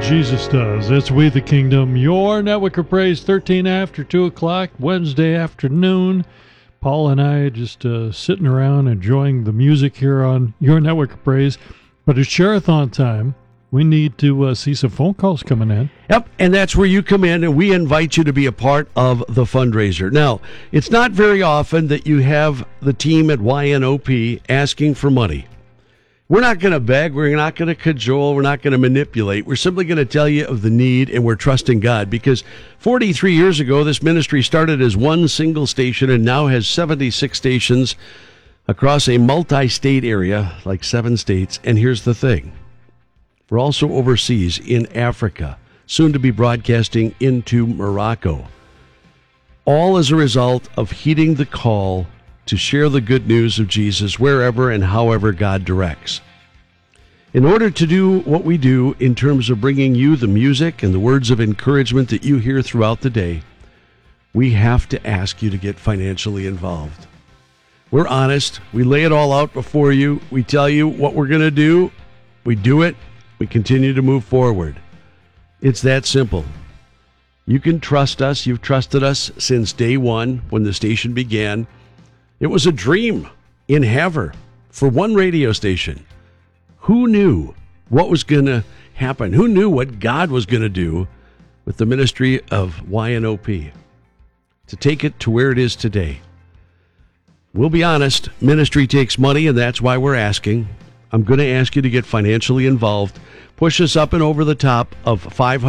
Jesus does. It's We the Kingdom, your network of praise, 13 after 2 o'clock, Wednesday afternoon. Paul and I just sitting around enjoying the music here on your network of praise. But it's Share-a-thon time. We need to see some phone calls coming in. Yep, and that's where you come in, and we invite you to be a part of the fundraiser. Now, it's not very often that you have the team at YNOP asking for money. We're not going to beg. We're not going to cajole. We're not going to manipulate. We're simply going to tell you of the need, and we're trusting God. Because 43 years ago, this ministry started as one single station and now has 76 stations across a multi-state area, like 7 states. And here's the thing. We're also overseas in Africa, soon to be broadcasting into Morocco. All as a result of heeding the call to share the good news of Jesus wherever and however God directs. In order to do what we do in terms of bringing you the music and the words of encouragement that you hear throughout the day, we have to ask you to get financially involved. We're honest. We lay it all out before you. We tell you what we're going to do. We do it. We continue to move forward. It's that simple. You can trust us. You've trusted us since day one when the station began. It was a dream in Havre for one radio station. Who knew what was going to happen? Who knew what God was going to do with the ministry of YNOP to take it to where it is today? We'll be honest, ministry takes money, and that's why we're asking. I'm going to ask you to get financially involved. Push us up and over the top of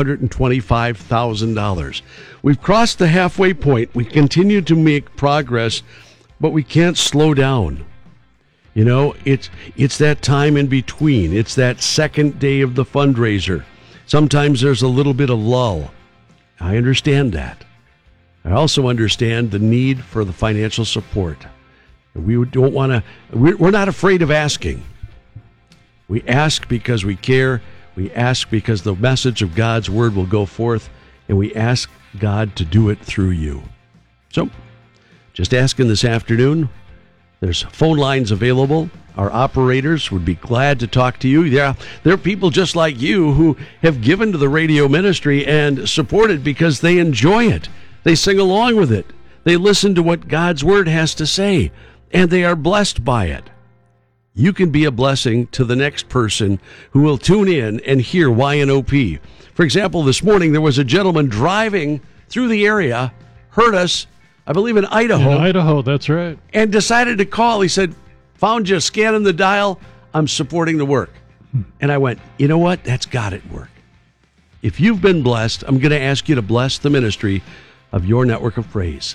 $525,000. We've crossed the halfway point. We continue to make progress, but we can't slow down. You know, it's that time in between. It's that second day of the fundraiser. Sometimes there's a little bit of lull. I understand that. I also understand the need for the financial support. We don't want to, we're not afraid of asking. We ask because we care. We ask because the message of God's word will go forth, and we ask God to do it through you. So, just asking this afternoon. There's phone lines available. Our operators would be glad to talk to you. Yeah, there are people just like you who have given to the radio ministry and support it because they enjoy it. They sing along with it. They listen to what God's word has to say, and they are blessed by it. You can be a blessing to the next person who will tune in and hear YNOP. For example, this morning there was a gentleman driving through the area, heard us, I believe in Idaho. In Idaho, that's right. And decided to call. He said, found you scanning the dial. I'm supporting the work. And I went, you know what? That's God at work. If you've been blessed, I'm going to ask you to bless the ministry of your network of praise.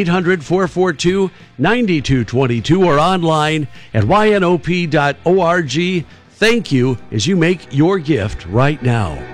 800-442-9222 or online at ynop.org. Thank you as you make your gift right now.